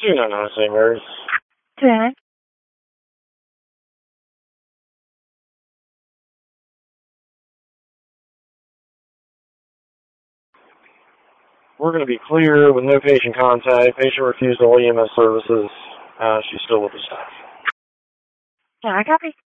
299 St. Mary's. 299. We're going to be clear with no patient contact. Patient refused all EMS services. She's still with the staff. Yeah, I copy.